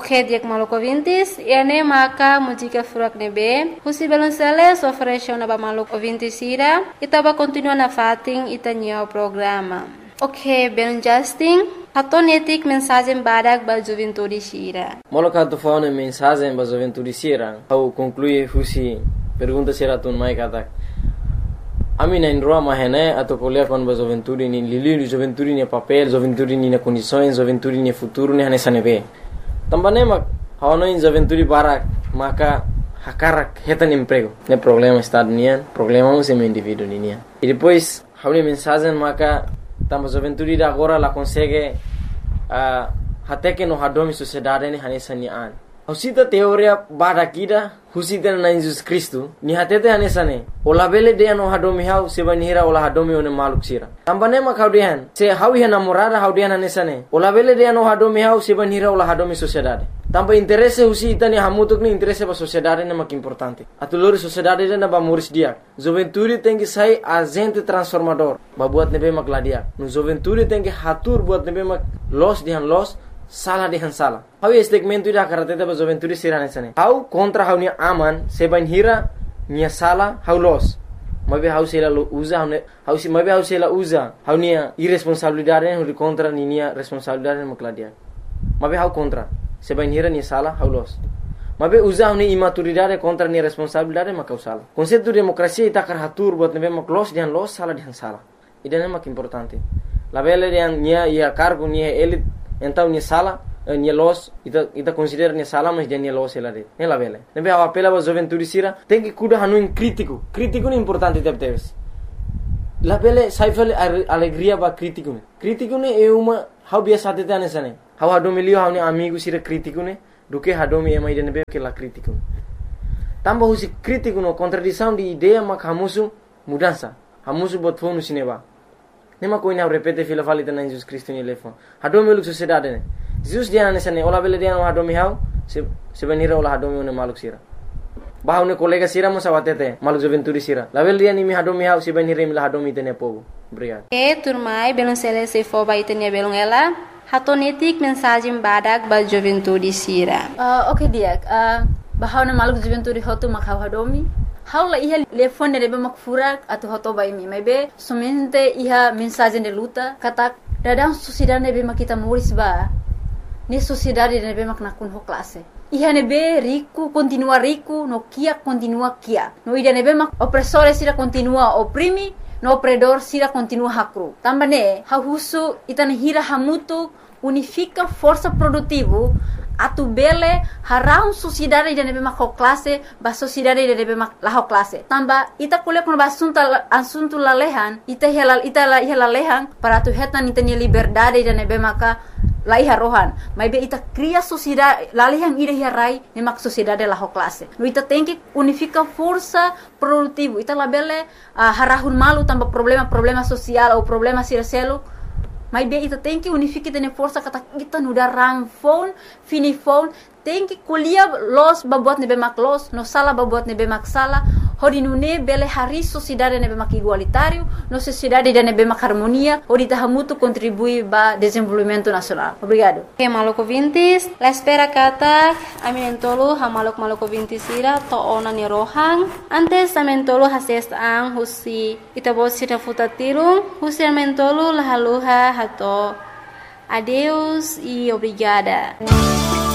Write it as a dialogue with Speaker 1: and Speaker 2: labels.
Speaker 1: Ok, diak maluco vintis, ene maka música furak nebe, husi belonceles oferece na ba maluco vintis ira, itaba continua na fating itanya o programa. Ok, ben Justin, hatonetik mensagem badak ba juventude sira.
Speaker 2: Moloka tu fauna mensagem ba juventude sira, au conclui husi pergunta sira tun mai katak. Ami na indroa mahene atau kuliah kon ba juventude ni lili juventude ni papel, juventude ni na condições, juventude ni futuro ni hane sanebe. Tambane mak hawana in juventude barak maka hakarak hetan emprego. Ne problema estado nian, problema um sem indivíduo nian. E depois hauni mensagem maka tamba juventude da agora la consegue até que no hadomi sociedade ni hane sanian. Husita teoria barakida husita na Jesus Cristo ni hatete hane sane. Ola bele de no hadomi hau sebanira ola hadomi one maluk sira. Tambane mak haudian se hawi hana morada haudian hane sane. Ola bele de no hadomi hau sebanira ola hadomi sociedade. Tamba interesse husita ni hamutuk ni interesse ba sociedade na mak importante. Atulori sociedade na ba muris dia. Juventude tem que sai agente transformador. Ba buat nebe mak ladia. No juventude tem que hatur buat nebe mak los dihan los salah dihan salah. Hau segmento ida karate ba juventude sirane sane. Hau kontra hau ni aman sebanira nia salah hau los. Mabe hau sela lo usa hau si mabe hau sela usa hau nia irresponsabilidade hu contra ni nia responsabilidade mak ladia. Mabe hau contra sebanira nia salah hau los. Mabe usa hau ni imaturidade contra nia responsabilidade mak hau salah. Konsepto demokrasia ita kar hatur buat nebe mak los dihan los salah dihan salah. Ida mak importante. La bele dihan nia ia cargo nia elit então nia sala nia los ita considera nia sala mas dia nia los ela de ela vele nebe a apela ba juventude sira tem que cuidar hanu in crítico ni importante teves la vele saifel alegria ba crítico ni é uma how biasa tete anesane how hadomi lio how ni amigo sira crítico ne do que hadomi é mais de nebe que la crítico tamba husi crítico no contradição de ideia mak hamusu mudança hamusu bot fonu sineba. Nema ko ina repete fila falita na Jesus Cristo ni lefon. Hadomi uluk sociedade ne. Jesus dia na sene ola bele dia no hadomi hau se benira ola hadomi one maluk sira. Bahau ne kolega sira mo sawatete maluk juventude sira. La bele dia ni mi hadomi hau se benira mi la hadomi tene pogo. Obrigado.
Speaker 1: Turmai belon sele se fo ba itenia belon ela. Hatonetik mensagem badak ba juventude sira.
Speaker 3: Okay dia. Bahau na maluk juventude hotu mak hau hadomi. Haula iha telefone rebe mak furak atau hoto bai mi maybe somente iha mensagem de luta katak dadang sociedade nebe mak kita muris ba ni sociedade nebe mak nakun ho classe iha nebe rico continua rico no kia continua kia no ida nebe mak opressore sira continua oprimi no opredor sira continua hakru tambane hahusu itana hira hamutu unifica força produtivo atu bele harau sociedade de nebe mak classe ba sociedade de nebe mak la classe tamba ita kuliah kun ba assunto la lehan ita la lehan para tu hetan ita ni liberdade de nebe maka la iha rohan mai be ita cria sociedade la lehan ida hirai ne mak sociedade la classe no ita tem que unifica força produtivo ita la bele harahun malu tamba problema social ou problema siraselo. Mas bem, ita tem que unificar tene força kata kita nuda rang phone, fini phone, tem que kuliah los babuat nebe mak los, no sala babuat nebe mak sala, hodi nune bele hari sociedade nebe mak igualitário, no sociedade de nebe mak harmonia, hodi tahamutu contribui ba desenvolvimento nacional. Obrigado.
Speaker 1: Okay, maluco vintis, la espera kata, aminentolo ha maluco vintis ira to ona ni rohang, antes amentolo hases ang husi itabot sira futatirung, husi amentolo lahaluha hato. Adeus e obrigada.